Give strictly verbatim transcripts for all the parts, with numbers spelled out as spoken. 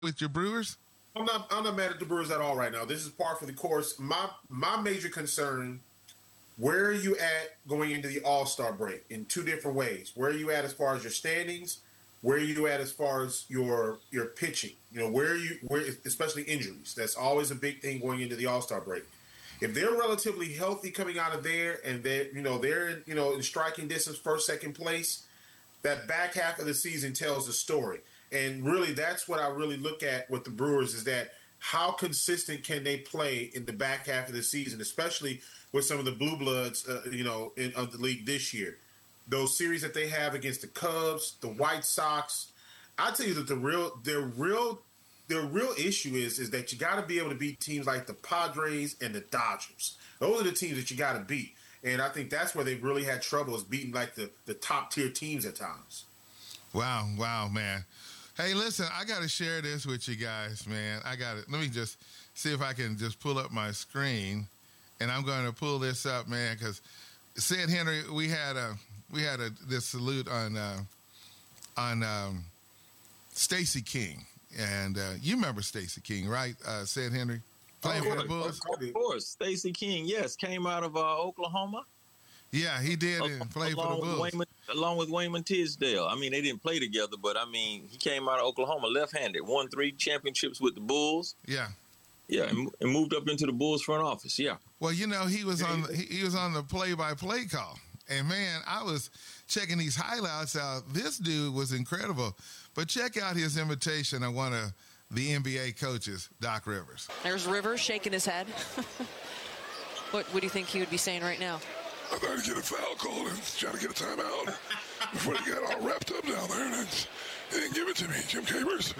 with your Brewers? I'm not. I'm not mad at the Brewers at all right now. This is par for the course. My my major concern: where are you at going into the All Star break? In two different ways. Where are you at as far as your standings? Where are you at as far as your your pitching? You know, where are you? Where, especially injuries. That's always a big thing going into the All Star break. If they're relatively healthy coming out of there, and they, you know, they're you know in striking distance, first, second place, that back half of the season tells the story. And really, that's what I really look at with the Brewers is that how consistent can they play in the back half of the season, especially with some of the blue bloods, uh, you know, in, of the league this year. Those series that they have against the Cubs, the White Sox, I tell you that the real, their real, their real issue is is that you got to be able to beat teams like the Padres and the Dodgers. Those are the teams that you got to beat. And I think that's where they've really had trouble is beating like the, the top tier teams at times. Wow, wow, man. Hey, listen, I got to share this with you guys, man. I got it. Let me just see if I can just pull up my screen, and I'm going to pull this up, man, because Sid Henry, we had a we had a this salute on uh, on um, Stacey King, and uh, you remember Stacey King, right? Uh, Sid Henry playing oh, for the Bulls. Of course, Stacey King, yes, came out of uh, Oklahoma. Yeah, he did and played for the Bulls. Wayman, along with Wayman Tisdale. I mean, they didn't play together, but, I mean, he came out of Oklahoma left-handed, won three championships with the Bulls. Yeah. Yeah, and, and moved up into the Bulls front office, yeah. Well, you know, he was on he, he was on the play-by-play call. And, man, I was checking these highlights out. This dude was incredible. But check out his imitation of one of the N B A coaches, Doc Rivers. There's Rivers shaking his head. what, what do you think he would be saying right now? I tried to get a foul call and try to get a timeout before they got all wrapped up down there, and they didn't give it to me. Jim Capers.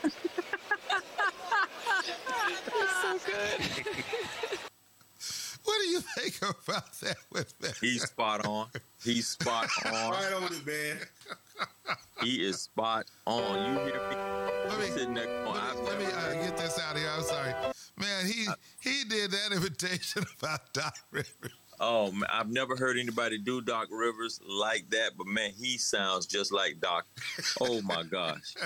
That's so good. What do you think about that with that? He's spot on. He's spot on. Right on it, man. He is spot on. You hear me? Let me, sitting there going, let me, let me uh, get this out of here. I'm sorry. Man, he, he did that imitation about Doc Rivers. Oh, man, I've never heard anybody do Doc Rivers like that, but, man, he sounds just like Doc. Oh, my gosh.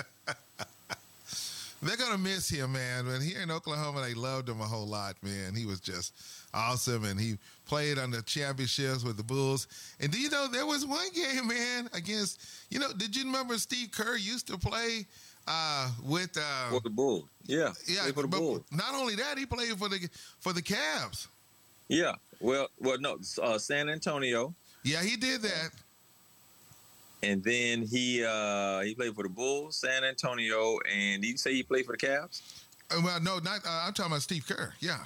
They're going to miss him, man. But here in Oklahoma, they loved him a whole lot, man. He was just awesome, and he played on the championships with the Bulls. And do you know, there was one game, man, against, you know, did you remember Steve Kerr used to play uh, with uh, for the Bulls? Yeah, yeah, for the but Bulls. Not only that, he played for the for the Cavs. Yeah, well, well, no, uh, San Antonio. Yeah, he did that. And then he uh, he played for the Bulls, San Antonio, and did you say he played for the Cavs? Uh, well, no, not. Uh, I'm talking about Steve Kerr. Yeah.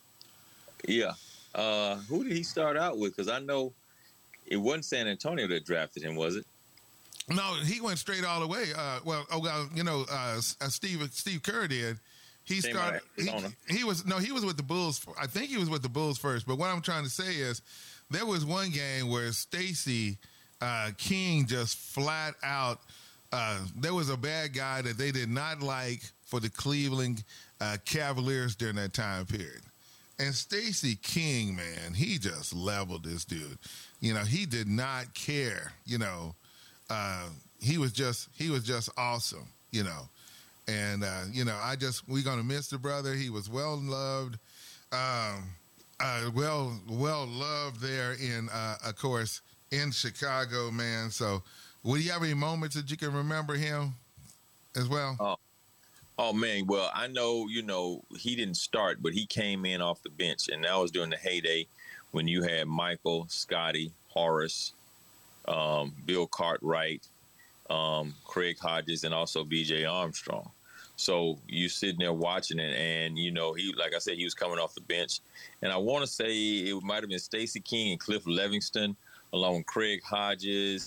Yeah. Uh, who did he start out with? Because I know it wasn't San Antonio that drafted him, was it? No, he went straight all the way. Uh, well, oh well, you know, uh, uh, Steve Steve Kerr did. He Came started. He, he was no, he was with the Bulls. For, I think he was with the Bulls first. But what I'm trying to say is, there was one game where Stacey uh, King just flat out. Uh, there was a bad guy that they did not like for the Cleveland uh, Cavaliers during that time period. And Stacey King, man, he just leveled this dude. You know, he did not care. You know, uh, he was just he was just awesome. You know. And, uh, you know, I just, we're going to miss the brother. He was well loved, um, uh, well, well loved there in, uh, of course, in Chicago, man. So, would you have any moments that you can remember him as well? Oh, oh man. Well, I know, you know, he didn't start, but he came in off the bench. And that was during the heyday when you had Michael, Scotty, Horace, um, Bill Cartwright, um, Craig Hodges, and also B J Armstrong. So you sitting there watching it, and you know he, like I said, he was coming off the bench, and I want to say it might have been Stacey King and Cliff Levingston, along with Craig Hodges,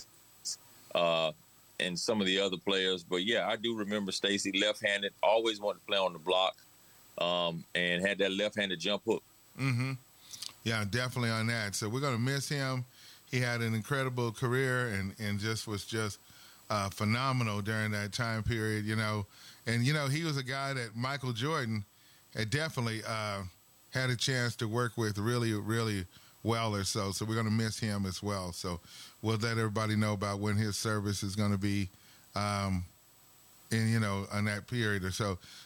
uh, and some of the other players. But yeah, I do remember Stacey, left-handed, always wanted to play on the block, um, and had that left-handed jump hook. Mm-hmm. Yeah, definitely on that. So we're gonna miss him. He had an incredible career, and and just was just. Uh, phenomenal during that time period, you know. And, you know, he was a guy that Michael Jordan had definitely uh, had a chance to work with really, really well or so. So we're going to miss him as well. So we'll let everybody know about when his service is going to be um, in you know on that period or so.